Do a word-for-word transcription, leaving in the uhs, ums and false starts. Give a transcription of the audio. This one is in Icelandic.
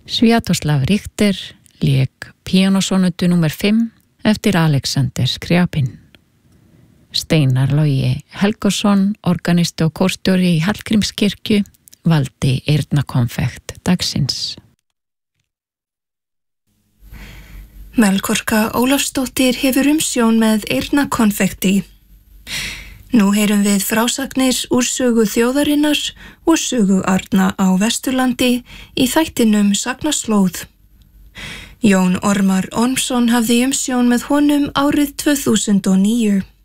Sviatoslav Richter lék píanósónutu númer fimm eftir Alexander Skriabin. Steinar Logi Helgason, organisti og kórstjóri í Hallgrímskirkju, valdi eyrnakonfekt dagsins. Melkorka Ólafsdóttir hefur umsjón með eyrnakonfekti. Nú heyrum við frásagnir úr sögu þjóðarinnar og sögu Arna á Vesturlandi í þættinum Sagnaslóð. Jón Ormar Ormsson hafði umsjón með honum árið tvö þúsund og níu.